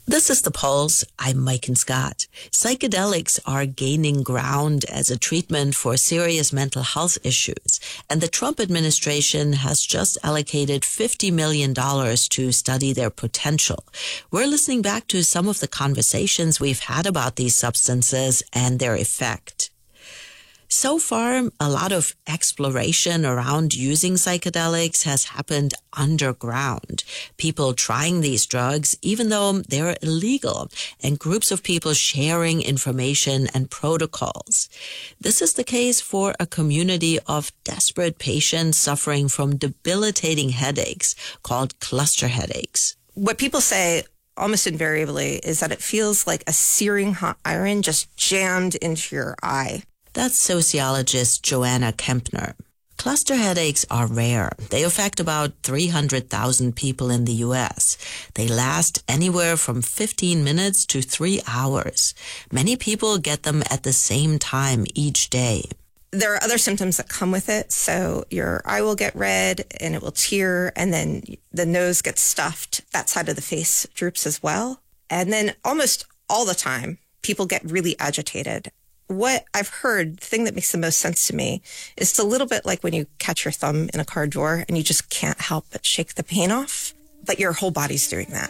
This is The Pulse. I'm Mike and Scott. Psychedelics are gaining ground as a treatment for serious mental health issues, and the Trump administration has just allocated $50 million to study their potential. We're listening back to some of the conversations we've had about these substances and their effect. So far, a lot of exploration around using psychedelics has happened underground. People trying these drugs, even though they're illegal, and groups of people sharing information and protocols. This is the case for a community of desperate patients suffering from debilitating headaches called cluster headaches. What people say almost invariably is that it feels like a searing hot iron just jammed into your eye. That's sociologist Joanna Kempner. Cluster headaches are rare. They affect about 300,000 people in the U.S. They last anywhere from 15 minutes to 3 hours. Many people get them at the same time each day. There are other symptoms that come with it. So your eye will get red and it will tear, and then the nose gets stuffed. That side of the face droops as well. And then almost all the time, people get really agitated. What I've heard, the thing that makes the most sense to me, is it's a little bit like when you catch your thumb in a car door and you just can't help but shake the pain off, but your whole body's doing that.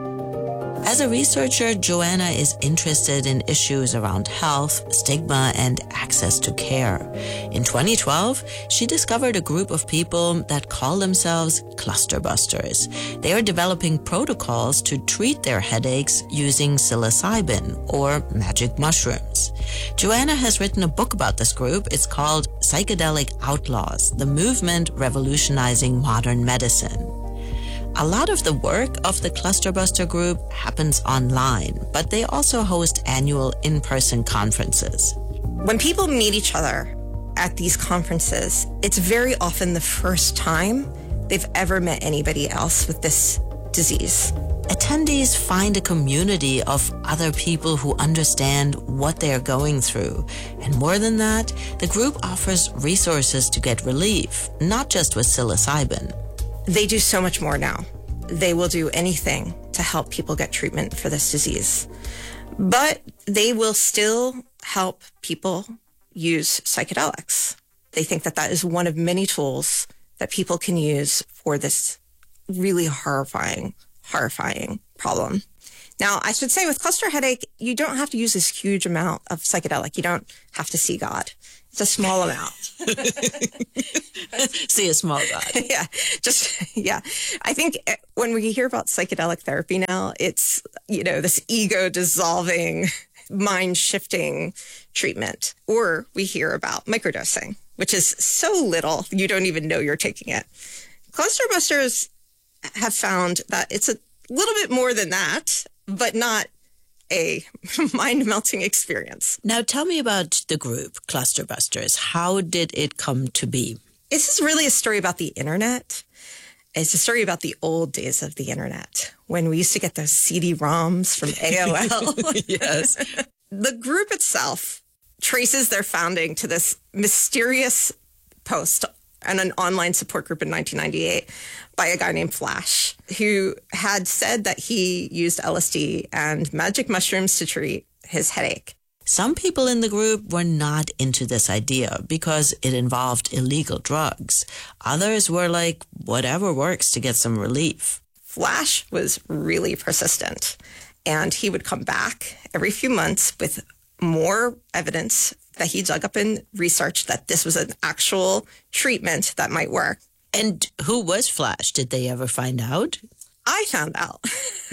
As a researcher, Joanna is interested in issues around health, stigma, and access to care. In 2012, she discovered a group of people that call themselves cluster busters. They are developing protocols to treat their headaches using psilocybin, or magic mushrooms. Joanna has written a book about this group. It's called Psychedelic Outlaws: The Movement Revolutionizing Modern Medicine. A lot of the work of the Clusterbuster group happens online, but they also host annual in-person conferences. When people meet each other at these conferences, it's very often the first time they've ever met anybody else with this disease. Attendees find a community of other people who understand what they're going through. And more than that, the group offers resources to get relief, not just with psilocybin. They do so much more now. They will do anything to help people get treatment for this disease. But they will still help people use psychedelics. They think that that is one of many tools that people can use for this really horrifying problem. Now, I should say with cluster headache, you don't have to use this huge amount of psychedelic. You don't have to see God. It's a small amount. See a small God. Yeah. I think when we hear about psychedelic therapy now, it's, this ego-dissolving, mind-shifting treatment. Or we hear about microdosing, which is so little, you don't even know you're taking it. Clusterbusters have found that it's a little bit more than that, but not a mind-melting experience. Now tell me about the group, Clusterbusters. How did it come to be? This is really a story about the internet. It's a story about the old days of the internet, when we used to get those CD-ROMs from AOL. Yes. The group itself traces their founding to this mysterious post on an online support group in 1998 by a guy named Flash, who had said that he used LSD and magic mushrooms to treat his headache. Some people in the group were not into this idea because it involved illegal drugs. Others were like, whatever works to get some relief. Flash was really persistent, and he would come back every few months with more evidence that he dug up in research that this was an actual treatment that might work. And who was Flash? Did they ever find out? I found out.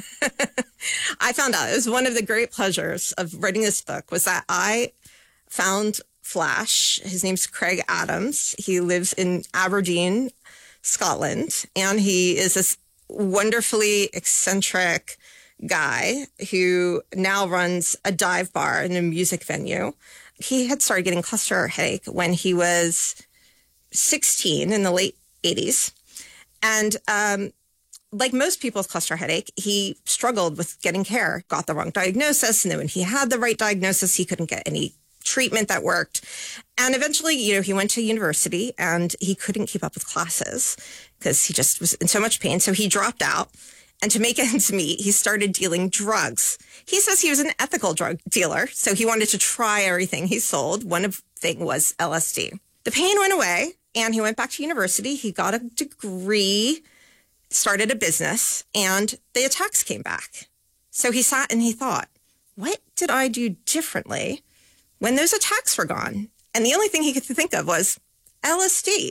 It was one of the great pleasures of writing this book was that I found Flash. His name's Craig Adams. He lives in Aberdeen, Scotland, and he is this wonderfully eccentric guy who now runs a dive bar and a music venue. He had started getting cluster headache when he was 16 in the late 80s. And like most people with cluster headache, he struggled with getting care, got the wrong diagnosis. And then when he had the right diagnosis, he couldn't get any treatment that worked. And eventually, he went to university and he couldn't keep up with classes because he just was in so much pain. So he dropped out And to make ends meet, he started dealing drugs. He says he was an ethical drug dealer, so he wanted to try everything he sold. One thing was LSD. The pain went away, and he went back to university. He got a degree, started a business, and the attacks came back. So he sat and he thought, what did I do differently when those attacks were gone? And the only thing he could think of was LSD.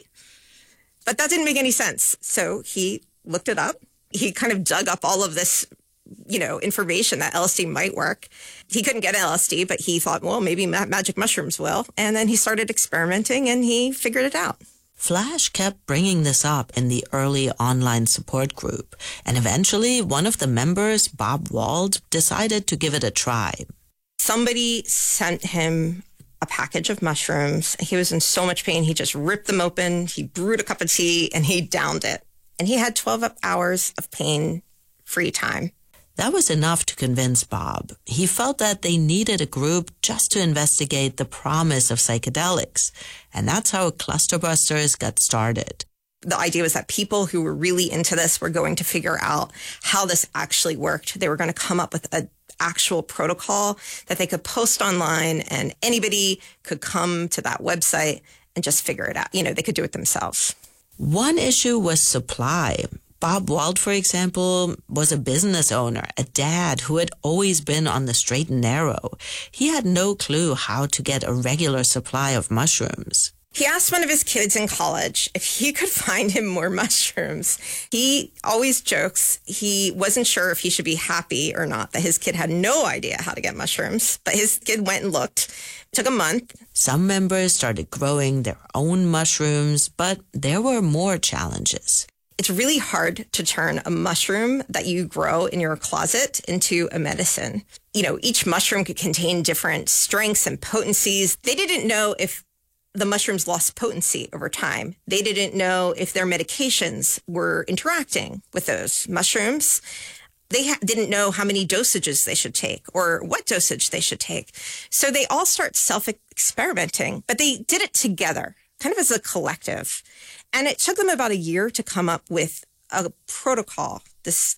But that didn't make any sense. So he looked it up. He kind of dug up all of this, information that LSD might work. He couldn't get LSD, but he thought, well, maybe magic mushrooms will. And then he started experimenting and he figured it out. Flash kept bringing this up in the early online support group, and eventually one of the members, Bob Wald, decided to give it a try. Somebody sent him a package of mushrooms. He was in so much pain, he just ripped them open, he brewed a cup of tea, and he downed it. And he had 12 hours of pain-free time. That was enough to convince Bob. He felt that they needed a group just to investigate the promise of psychedelics. And that's how Clusterbusters got started. The idea was that people who were really into this were going to figure out how this actually worked. They were going to come up with an actual protocol that they could post online, and anybody could come to that website and just figure it out. They could do it themselves. One issue was supply. Bob Wald, for example, was a business owner, a dad who had always been on the straight and narrow. He had no clue how to get a regular supply of mushrooms. He asked one of his kids in college if he could find him more mushrooms. He always jokes he wasn't sure if he should be happy or not, that his kid had no idea how to get mushrooms. But his kid went and looked. It took a month. Some members started growing their own mushrooms, but there were more challenges. It's really hard to turn a mushroom that you grow in your closet into a medicine. Each mushroom could contain different strengths and potencies. They didn't know if the mushrooms lost potency over time. They didn't know if their medications were interacting with those mushrooms. They didn't know how many dosages they should take or what dosage they should take. So they all start self-experimenting, but they did it together, kind of as a collective. And it took them about a year to come up with a protocol, this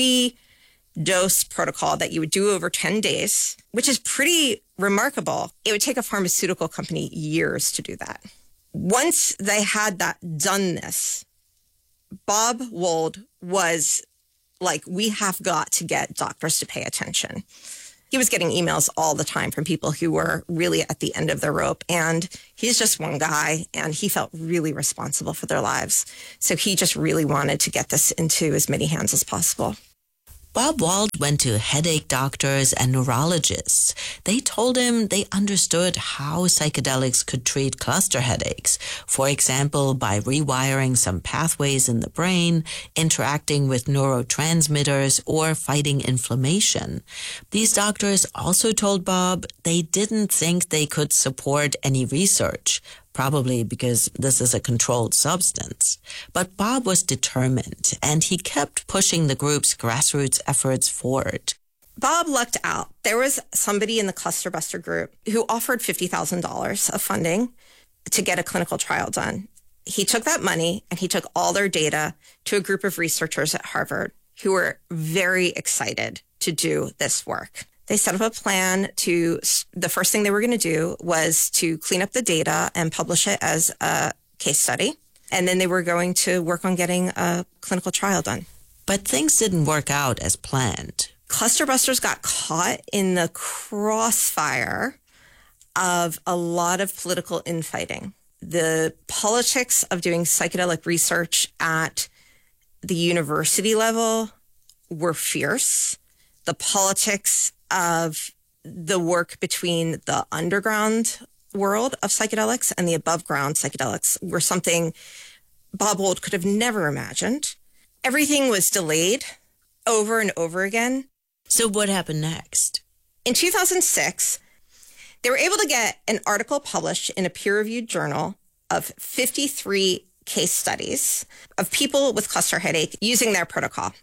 3-dose protocol that you would do over 10 days, which is pretty remarkable. It would take a pharmaceutical company years to do that. Once they had done this, Bob Wald was like, we have got to get doctors to pay attention. He was getting emails all the time from people who were really at the end of their rope. And he's just one guy, and he felt really responsible for their lives. So he just really wanted to get this into as many hands as possible. Bob Wald went to headache doctors and neurologists. They told him they understood how psychedelics could treat cluster headaches, for example, by rewiring some pathways in the brain, interacting with neurotransmitters, or fighting inflammation. These doctors also told Bob they didn't think they could support any research, probably because this is a controlled substance. But Bob was determined, and he kept pushing the group's grassroots efforts forward. Bob lucked out. There was somebody in the Clusterbuster group who offered $50,000 of funding to get a clinical trial done. He took that money and he took all their data to a group of researchers at Harvard who were very excited to do this work. They set up a plan the first thing they were going to do was to clean up the data and publish it as a case study. And then they were going to work on getting a clinical trial done. But things didn't work out as planned. Clusterbusters got caught in the crossfire of a lot of political infighting. The politics of doing psychedelic research at the university level were fierce. The politics of the work between the underground world of psychedelics and the above ground psychedelics were something Bob Wald could have never imagined. Everything was delayed over and over again. So what happened next? In 2006, they were able to get an article published in a peer-reviewed journal of 53 case studies of people with cluster headache using their protocol.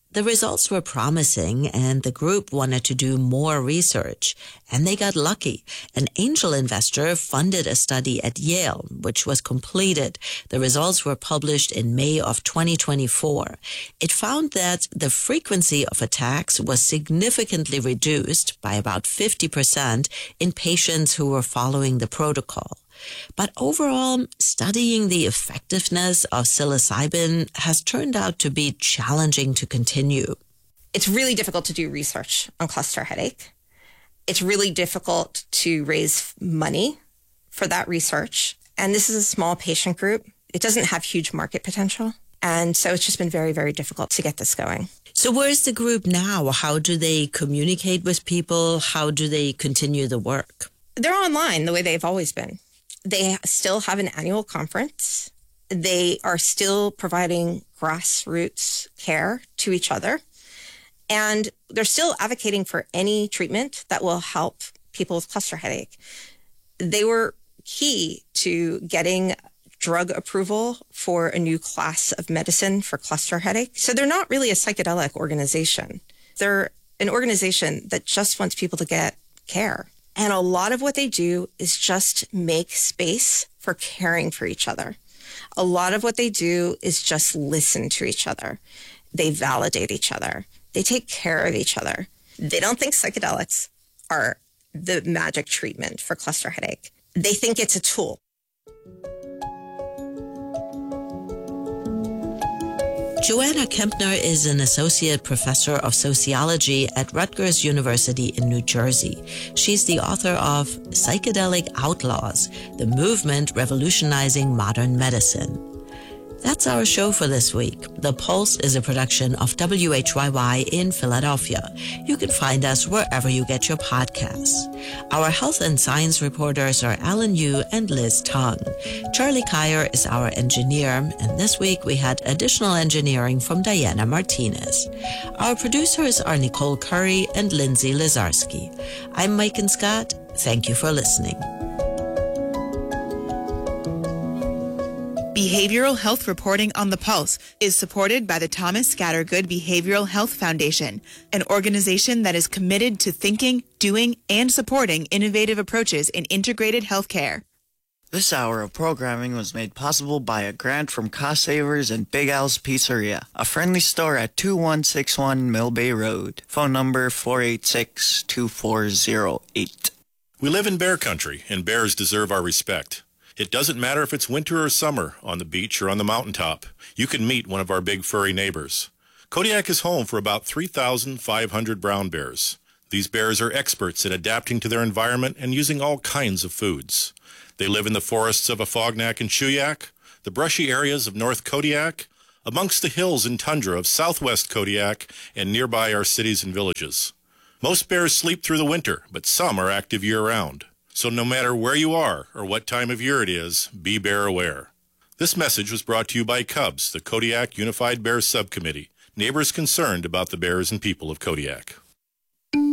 The results were promising, and the group wanted to do more research. And they got lucky. An angel investor funded a study at Yale, which was completed. The results were published in May of 2024. It found that the frequency of attacks was significantly reduced by about 50% in patients who were following the protocol. But overall, studying the effectiveness of psilocybin has turned out to be challenging to continue. It's really difficult to do research on cluster headache. It's really difficult to raise money for that research. And this is a small patient group. It doesn't have huge market potential. And so it's just been very, very difficult to get this going. So where's the group now? How do they communicate with people? How do they continue the work? They're online the way they've always been. They still have an annual conference. They are still providing grassroots care to each other. And they're still advocating for any treatment that will help people with cluster headache. They were key to getting drug approval for a new class of medicine for cluster headache. So they're not really a psychedelic organization. They're an organization that just wants people to get care. And a lot of what they do is just make space for caring for each other. A lot of what they do is just listen to each other. They validate each other. They take care of each other. They don't think psychedelics are the magic treatment for cluster headache. They think it's a tool. Joanna Kempner is an associate professor of sociology at Rutgers University in New Jersey. She's the author of Psychedelic Outlaws, the movement revolutionizing modern medicine. That's our show for this week. The Pulse is a production of WHYY in Philadelphia. You can find us wherever you get your podcasts. Our health and science reporters are Alan Yu and Liz Tong. Charlie Kyer is our engineer, and this week we had additional engineering from Diana Martinez. Our producers are Nicole Curry and Lindsay Lazarski. I'm Maiken Scott. Thank you for listening. Behavioral health reporting on the Pulse is supported by the Thomas Scattergood Behavioral Health Foundation, an organization that is committed to thinking, doing, and supporting innovative approaches in integrated healthcare. This hour of programming was made possible by a grant from Cost Savers and Big Al's Pizzeria, a friendly store at 2161 Mill Bay Road. Phone number 486-2408. We live in bear country, and bears deserve our respect. It doesn't matter if it's winter or summer, on the beach or on the mountaintop. You can meet one of our big furry neighbors. Kodiak is home for about 3,500 brown bears. These bears are experts in adapting to their environment and using all kinds of foods. They live in the forests of Afognak and Chuyak, the brushy areas of North Kodiak, amongst the hills and tundra of southwest Kodiak, and nearby our cities and villages. Most bears sleep through the winter, but some are active year-round. So no matter where you are or what time of year it is, be bear aware. This message was brought to you by Cubs, the Kodiak Unified Bears Subcommittee, neighbors concerned about the bears and people of Kodiak.